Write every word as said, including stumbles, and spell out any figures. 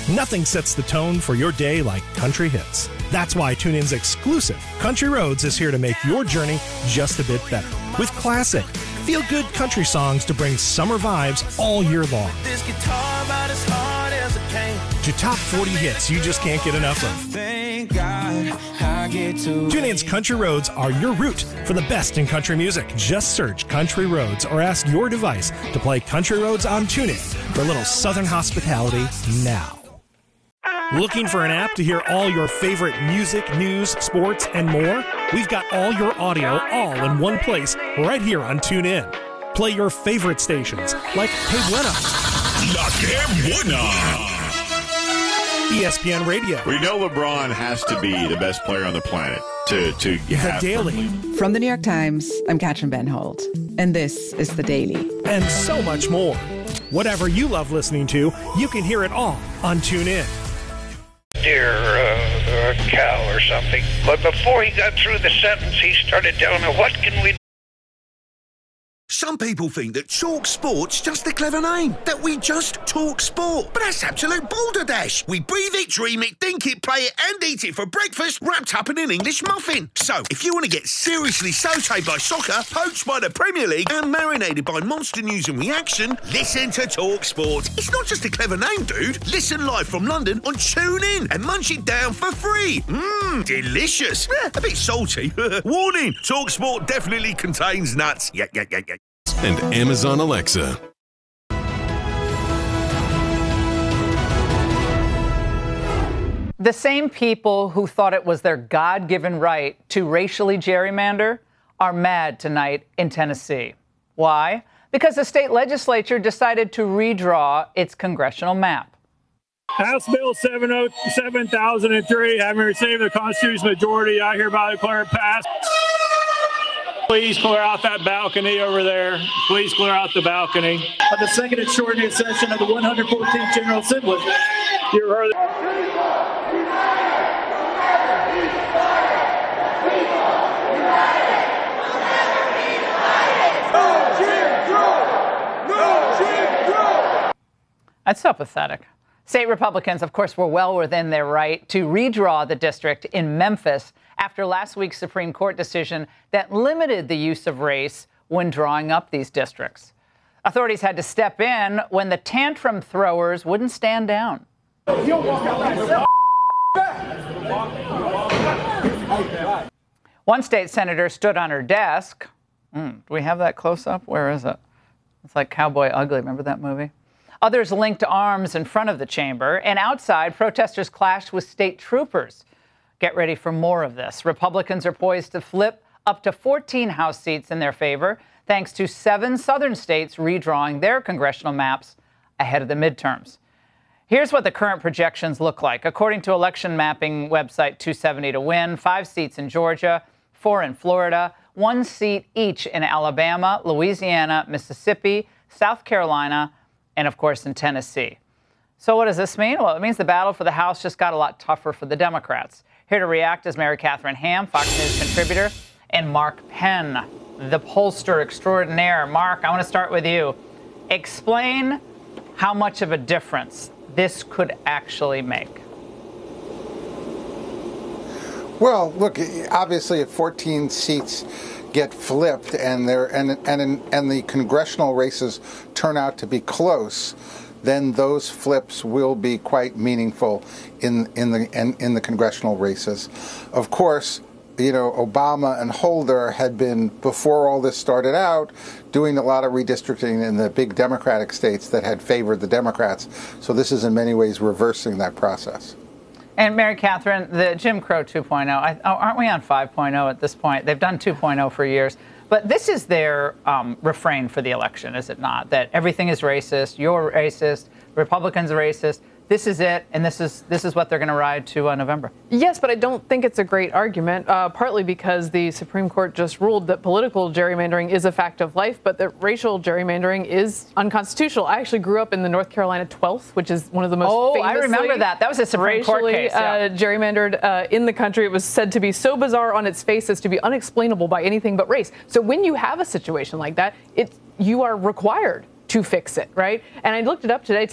Nothing sets the tone for your day like country hits. That's why TuneIn's exclusive Country Roads is here to make your journey just a bit better. With classic, feel-good country songs to bring summer vibes all year long. This guitar about as hard as it can. To top forty hits you just can't get enough of. Thank God I get to TuneIn's Country Roads are your route for the best in country music. Just search Country Roads or ask your device to play Country Roads on TuneIn for a little Southern hospitality now. Looking for an app to hear all your favorite music, news, sports, and more? We've got all your audio all in one place right here on TuneIn. Play your favorite stations like Que Buena, La Que Buena, E S P N Radio. We know LeBron has to be the best player on the planet to, to The have Daily. From the New York Times, I'm Katrin Ben Holt, and this is The Daily. And so much more. Whatever you love listening to, you can hear it all on TuneIn. Deer, uh, a cow or something. But before he got through the sentence, he started telling her, what can we do? Some people think that Talk Sport's just a clever name, that we just talk sport. But that's absolute balderdash. We breathe it, dream it, think it, play it, and eat it for breakfast, wrapped up in an English muffin. So, if you want to get seriously sautéed by soccer, poached by the Premier League, and marinated by monster news and reaction, listen to Talk Sport. It's not just a clever name, dude. Listen live from London on TuneIn and munch it down for free. Mmm, delicious. Eh, a bit salty. Warning, Talk Sport definitely contains nuts. Yeah, yeah, yeah, yeah. And Amazon Alexa. The same people who thought it was their God-given right to racially gerrymander are mad tonight in Tennessee. Why? Because the state legislature decided to redraw its congressional map. House Bill seven thousand three, having received the Constitutional majority, I hereby declare it passed. Please clear out that balcony over there. Please clear out the balcony. Of the second extraordinary session of the one hundred fourteenth General Assembly. You heard it. That's so pathetic. State Republicans, of course, were well within their right to redraw the district in Memphis after last week's Supreme Court decision that limited the use of race when drawing up these districts. Authorities had to step in when the tantrum throwers wouldn't stand down. One state senator stood on her desk. Mm, do we have that close up? Where is it? It's like Cowboy Ugly. Remember that movie? Others linked arms in front of the chamber, and outside, protesters clashed with state troopers. Get ready for more of this. Republicans are poised to flip up to fourteen House seats in their favor, thanks to seven southern states redrawing their congressional maps ahead of the midterms. Here's what the current projections look like. According to election mapping website two seventy to win, five seats in Georgia, four in Florida, one seat each in Alabama, Louisiana, Mississippi, South Carolina, and, of course, in Tennessee. So what does this mean? Well, it means the battle for the House just got a lot tougher for the Democrats. Here to react is Mary Catherine Ham, Fox News contributor, and Mark Penn, the pollster extraordinaire. Mark, I want to start with you. Explain how much of a difference this could actually make. Well, look, obviously if fourteen seats get flipped and there and and and the congressional races turn out to be close, then those flips will be quite meaningful in in the in, in the congressional races. Of course, you know, Obama and Holder had been, before all this started out, doing a lot of redistricting in the big Democratic states that had favored the Democrats. So this is in many ways reversing that process. And Mary Catherine, the Jim Crow two point oh, I, aren't we on five point oh at this point? They've done two point oh for years. But this is their um, refrain for the election, is it not? That everything is racist, you're racist, Republicans are racist. This is it, and this is this is what they're going to ride to uh, November. Yes, but I don't think it's a great argument, uh, partly because the Supreme Court just ruled that political gerrymandering is a fact of life, but that racial gerrymandering is unconstitutional. I actually grew up in the North Carolina twelfth, which is one of the most oh, famously I remember that. That was a Supreme Court case. Yeah. Uh, gerrymandered uh, in the country. It was said to be so bizarre on its face as to be unexplainable by anything but race. So when you have a situation like that, it you are required to fix it, right? And I looked it up today.